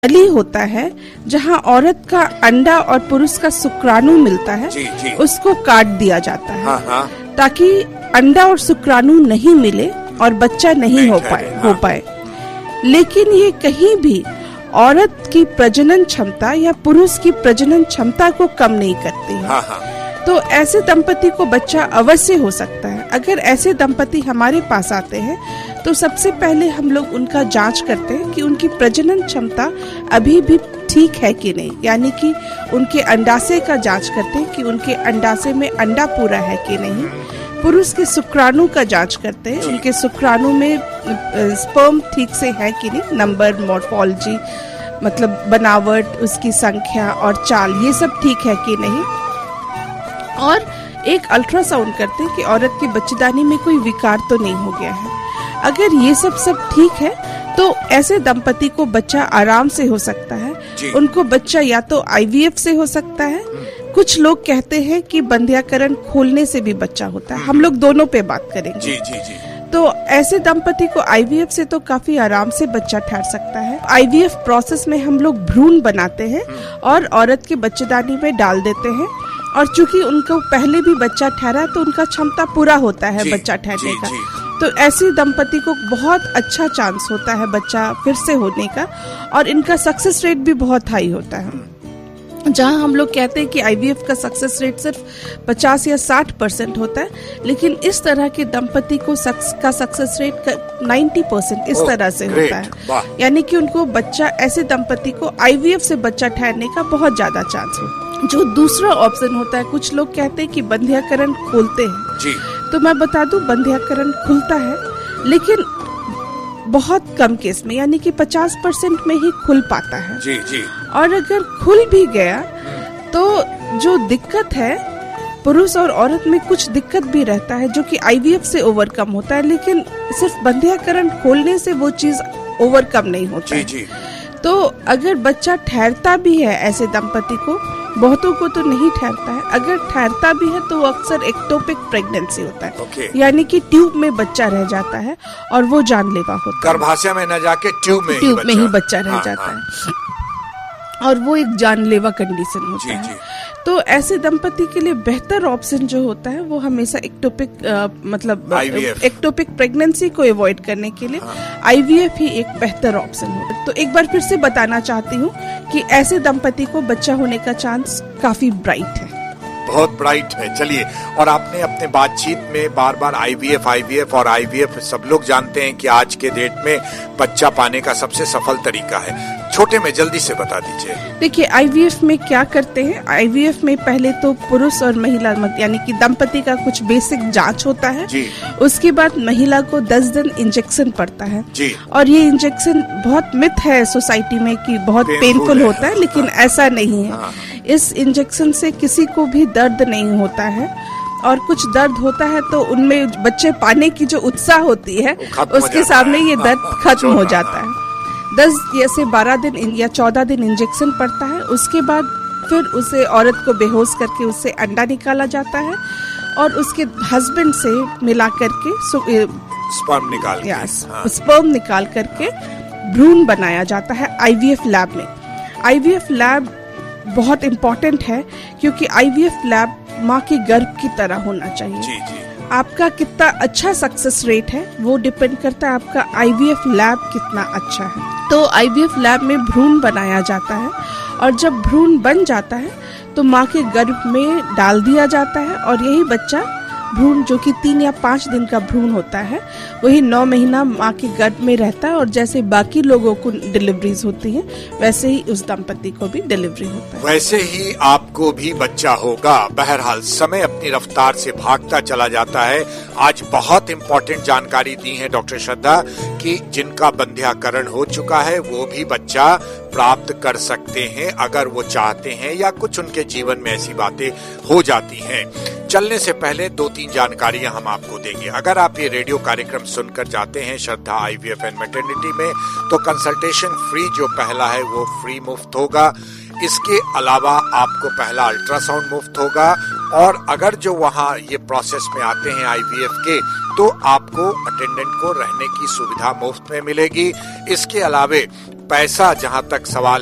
नली होता है जहां औरत का अंडा और पुरुष का शुक्राणु मिलता है, जी। उसको काट दिया जाता है, ताकि अंडा और शुक्राणु नहीं मिले और बच्चा नहीं हो पाए। लेकिन ये कहीं भी औरत की प्रजनन क्षमता या पुरुष की प्रजनन क्षमता को कम नहीं करती है। तो ऐसे दंपति को बच्चा अवश्य हो सकता है। अगर ऐसे दंपति हमारे पास आते हैं तो सबसे पहले हम लोग उनका जांच करते हैं कि उनकी प्रजनन क्षमता अभी भी ठीक है कि नहीं, यानी कि उनके अंडाशय का जांच करते हैं कि उनके अंडाशय में अंडा पूरा है कि नहीं। पुरुष के शुक्राणु का जांच करते हैं, उनके शुक्राणु में स्पर्म ठीक से है कि नहीं, नंबर, मॉर्फोलॉजी मतलब बनावट, उसकी संख्या और चाल, ये सब ठीक है कि नहीं। और एक अल्ट्रासाउंड करते हैं कि औरत के बच्चेदानी में कोई विकार तो नहीं हो गया है। अगर ये सब ठीक है तो ऐसे दंपति को बच्चा आराम से हो सकता है। उनको बच्चा या तो आईवीएफ से हो सकता है, कुछ लोग कहते हैं कि बंध्याकरण खोलने से भी बच्चा होता है। हम लोग दोनों पे बात करेंगे। तो ऐसे दंपति को आईवीएफ से तो काफी आराम से बच्चा ठहर सकता है। आईवीएफ प्रोसेस में हम लोग भ्रूण बनाते हैं और औरत के बच्चेदानी में डाल देते हैं, और चूंकि उनको पहले भी बच्चा ठहरा तो उनका क्षमता पूरा होता है बच्चा ठहरने का। तो ऐसे दंपति को बहुत अच्छा चांस होता है बच्चा फिर से होने का, और इनका सक्सेस रेट भी बहुत हाई होता है। जहां हम लोग कहते हैं कि आईवीएफ का सक्सेस रेट सिर्फ 50 या 60% होता है, लेकिन इस तरह के दंपति को का सक्सेस रेट 90% इस तरह से होता है। यानी कि उनको बच्चा, ऐसे दंपति को आईवीएफ से बच्चा ठहरने का बहुत ज्यादा चांस होता है। जो दूसरा ऑप्शन होता है, कुछ लोग कहते हैं कि बंध्याकरण खोलते हैं, तो मैं बता दूं बंध्याकरण खुलता है, लेकिन बहुत कम केस में, यानी कि 50% में ही खुल पाता है। और अगर खुल भी गया तो जो दिक्कत है, पुरुष और औरत में कुछ दिक्कत भी रहता है जो कि आईवीएफ से ओवरकम होता है, लेकिन सिर्फ बंध्याकरण खोलने से वो चीज ओवरकम नहीं होता है। तो अगर बच्चा ठहरता भी है ऐसे दंपति को, बहुतों को तो नहीं ठहरता है, अगर ठहरता भी है तो वो अक्सर एक्टोपिक प्रेगनेंसी होता है, यानी कि ट्यूब में बच्चा रह जाता है और वो जानलेवा होता है। गर्भाशय में न जाके ट्यूब में ही बच्चा रह जाता है, और वो एक जानलेवा कंडीशन होता है। तो ऐसे दंपति के लिए बेहतर ऑप्शन जो होता है वो हमेशा एक्टोपिक प्रेगनेंसी को अवॉइड करने के लिए आईवीएफ ही एक बेहतर ऑप्शन होता है। तो एक बार फिर से बताना चाहती हूँ कि ऐसे दंपति को बच्चा होने का चांस काफी ब्राइट है, बहुत ब्राइट है। चलिए, और आपने अपने बातचीत में बार बार आईवीएफ सब लोग जानते हैं कि आज के डेट में बच्चा पाने का सबसे सफल तरीका है। छोटे में जल्दी से बता दीजिए। देखिए, आईवीएफ में क्या करते हैं, आईवीएफ में पहले तो पुरुष और महिला यानी कि दंपति का कुछ बेसिक जांच होता है। उसके बाद महिला को 10 दिन इंजेक्शन पड़ता है, और ये इंजेक्शन बहुत मिथ है सोसाइटी में कि बहुत पेनफुल होता है, लेकिन ऐसा नहीं है। इस इंजेक्शन से किसी को भी दर्द नहीं होता है, और कुछ दर्द होता है तो उनमें बच्चे पाने की जो उत्साह होती है उसके सामने ये दर्द खत्म हो जाता है। 10 या से 12 दिन या 14 दिन इंजेक्शन पड़ता है। उसके बाद फिर उसे, औरत को बेहोश करके उससे अंडा निकाला जाता है, और उसके हस्बैंड से मिला करके स्पर्म निकाल करके भ्रूण बनाया जाता है आईवीएफ लैब में। आईवीएफ लैब बहुत इम्पोर्टेंट है, क्योंकि आईवीएफ लैब माँ के गर्भ की तरह होना चाहिए। आपका कितना अच्छा सक्सेस रेट है वो डिपेंड करता है आपका आईवीएफ लैब कितना अच्छा है। तो आईवीएफ लैब में भ्रूण बनाया जाता है, और जब भ्रूण बन जाता है तो माँ के गर्भ में डाल दिया जाता है, और यही बच्चा भ्रूण, जो कि 3 या 5 दिन का भ्रूण होता है, वही 9 महीना माँ के गर्भ में रहता है। और जैसे बाकी लोगों को डिलीवरीज होती है, वैसे ही उस दंपति को भी डिलीवरी होता है, वैसे ही आपको भी बच्चा होगा। बहरहाल समय अपनी रफ्तार से भागता चला जाता है। आज बहुत इम्पोर्टेंट जानकारी दी है डॉक्टर श्रद्धा कि जिनका बंध्याकरण हो चुका है वो भी बच्चा प्राप्त कर सकते हैं अगर वो चाहते हैं, या कुछ उनके जीवन में ऐसी बातें हो जाती हैं। चलने से पहले 2-3 जानकारियां हम आपको देंगे। अगर आप ये रेडियो कार्यक्रम सुनकर जाते हैं श्रद्धा आईवीएफ एंड मैटरनिटी में, तो कंसल्टेशन फ्री जो पहला है वो फ्री मुफ्त होगा। इसके अलावा आपको पहला अल्ट्रासाउंड मुफ्त होगा, और अगर जो वहाँ ये प्रोसेस में आते हैं IVF के, तो आपको अटेंडेंट को रहने की सुविधा मुफ्त में मिलेगी। इसके अलावे पैसा, जहाँ तक सवाल